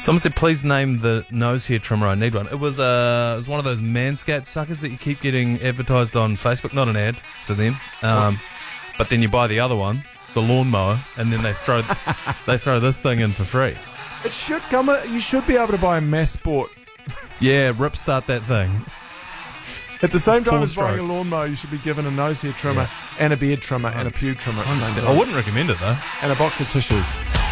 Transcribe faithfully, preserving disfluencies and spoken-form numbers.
Someone said, please name the nose hair trimmer. I need one. It was, uh, it was one of those Manscaped suckers that you keep getting advertised on Facebook. Not an ad for them. Um, but then you buy the other one, the lawnmower, and then they throw they throw this thing in for free. It should come. You should be able to buy a Mass Sport. Yeah, rip start that thing. At the same time Full as buying a stroke. lawnmower, you should be given a nose hair trimmer Yeah. and a beard trimmer and a pube trimmer at the same time. I wouldn't recommend it though. And a box of tissues.